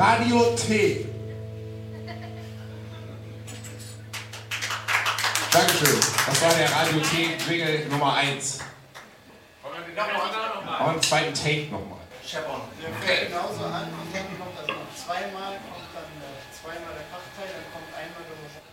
Radio T. Dankeschön. Das war der Radio T-Jingle Nummer 1. Und einen zweiten Take nochmal. Scheppern. Der fängt genauso an und dann kommt das noch zweimal, kommt dann zweimal der Fachteil, dann kommt einmal der Musik.